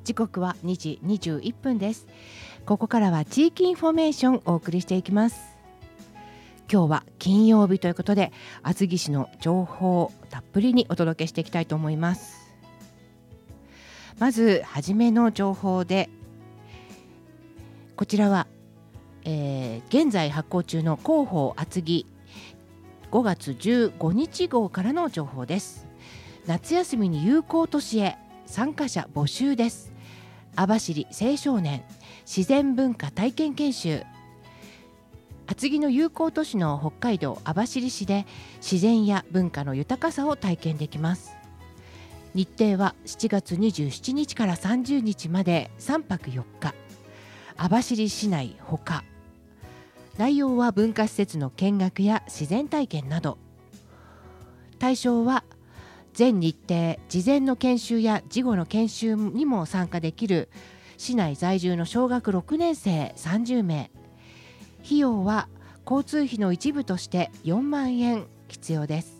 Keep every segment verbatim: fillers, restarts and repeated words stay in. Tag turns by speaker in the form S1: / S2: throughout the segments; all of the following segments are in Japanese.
S1: 時刻はにじにじゅういっぷんです。ここからは地域インフォメーションをお送りしていきます。今日は金曜日ということで、厚木市の情報をたっぷりにお届けしていきたいと思います。まずはじめの情報で、こちらは、えー、現在発行中の広報厚木ごがつじゅうごにち号からの情報です。夏休みに有効都市へ参加者募集です。網走青少年自然文化体験研修。厚木の友好都市の北海道網走市で自然や文化の豊かさを体験できます。日程はしちがつにじゅうしちにちからさんじゅうにちまでさんぱくよっか、網走市内ほか。内容は文化施設の見学や自然体験など。対象は全日程事前の研修や事後の研修にも参加できる市内在住の小学ろくねんせいさんじゅうめい。費用は交通費の一部としてよんまんえん必要です。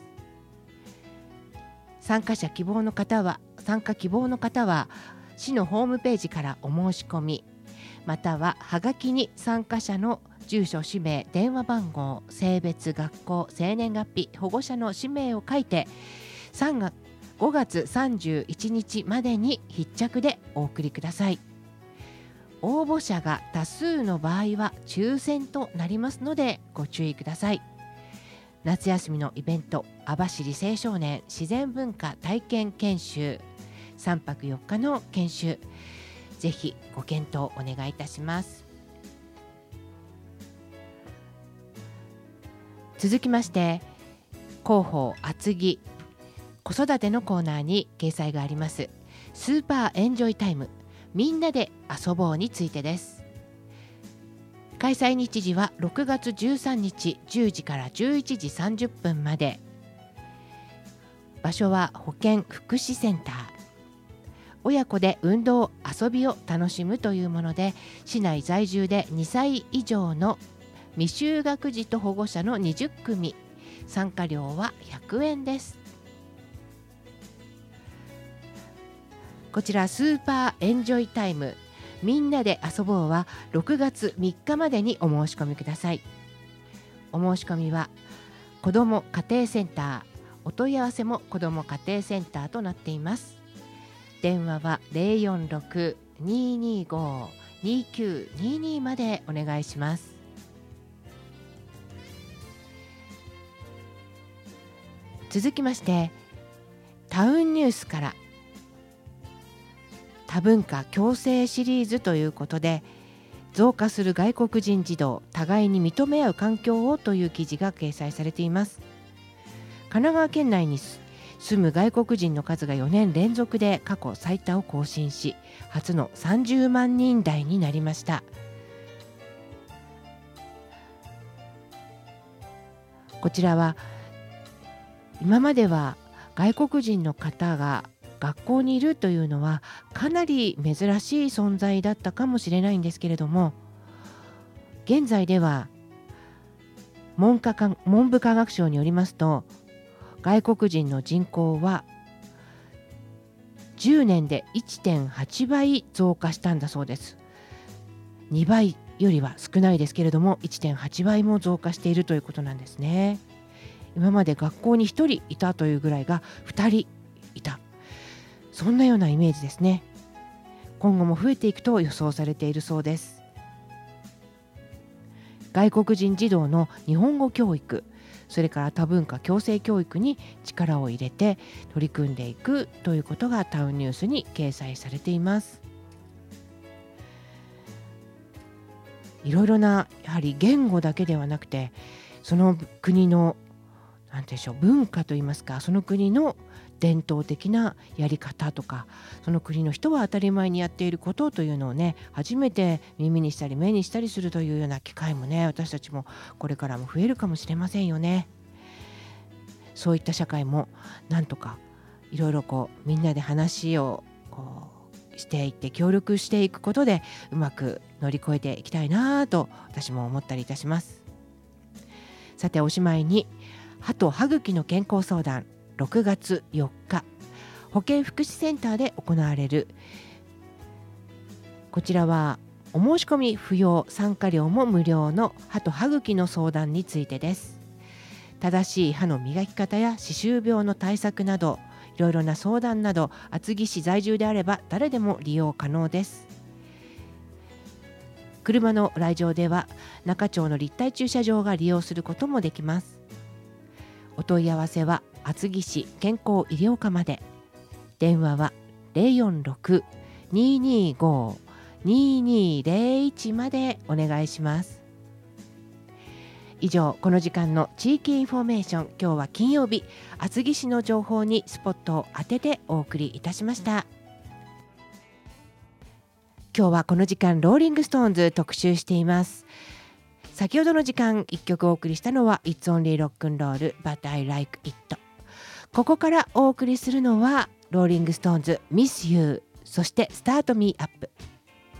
S1: 参加者希望の方は参加希望の方は市のホームページからお申し込み、またははがきに参加者の住所、氏名、電話番号、性別、学校、生年月日、保護者の氏名を書いてごがつさんじゅういちにちまでに必着でお送りください。応募者が多数の場合は抽選となりますのでご注意ください。夏休みのイベント、網走青少年自然文化体験研修、さんぱくよっかの研修、ぜひご検討お願いいたします。続きまして、広報厚木子育てのコーナーに掲載がありますスーパーエンジョイタイムみんなで遊ぼうについてです。開催日時はろくがつじゅうさんにちじゅうじからじゅういちじさんじゅっぷんまで。場所は保健福祉センター。親子で運動遊びを楽しむというもので、市内在住でにさい以上の未就学児と保護者のにじゅっくみ、参加料はひゃくえんです。こちらスーパーエンジョイタイムみんなで遊ぼうはろくがつみっかまでにお申し込みください。お申し込みは子ども家庭センター、お問い合わせも子ども家庭センターとなっています。電話は ゼロよんろく にーにーご にーきゅうにーにー までお願いします。続きましてタウンニュースから多文化共生シリーズということで、増加する外国人児童互いに認め合う環境をという記事が掲載されています。神奈川県内に住む外国人の数がよねんれんぞくで過去最多を更新し、初のさんじゅうまんにんだいになりました。こちらは今までは外国人の方が学校にいるというのはかなり珍しい存在だったかもしれないんですけれども、現在では文科科文部科学省によりますと、外国人の人口はじゅうねんで いってんはちばい増加したんだそうです。にばいよりは少ないですけれども いってんはちばいも増加しているということなんですね。今まで学校にひとりいたというぐらいがふたりいた、そんなようなイメージですね。今後も増えていくと予想されているそうです。外国人児童の日本語教育、それから多文化共生教育に力を入れて取り組んでいくということがタウンニュースに掲載されています。いろいろなやはり言語だけではなくて、その国のなんでしょう、文化といいますか、その国の伝統的なやり方とか、その国の人は当たり前にやっていることというのをね、初めて耳にしたり目にしたりするというような機会もね、私たちもこれからも増えるかもしれませんよね。そういった社会もなんとかいろいろこうみんなで話をこうしていって協力していくことでうまく乗り越えていきたいなと私も思ったりいたします。さておしまいに、歯と歯茎の健康相談ろくがつよっか保健福祉センターで行われるこちらはお申し込み不要、参加料も無料の歯と歯茎の相談についてです。正しい歯の磨き方や歯周病の対策など、いろいろな相談など、厚木市在住であれば誰でも利用可能です。車の来場では中町の立体駐車場が利用することもできます。お問い合わせは厚木市健康医療課まで。電話は ゼロよんろく にーにーご にーにーゼロいち までお願いします。以上、この時間の地域インフォメーション、今日は金曜日、厚木市の情報にスポットを当ててお送りいたしました。今日はこの時間ローリングストーンズ特集しています。先ほどの時間いっきょくお送りしたのは It's Only Rock'n'Roll But I Like It。 ここからお送りするのはローリングストーンズ Miss You、 そして Start Me Up。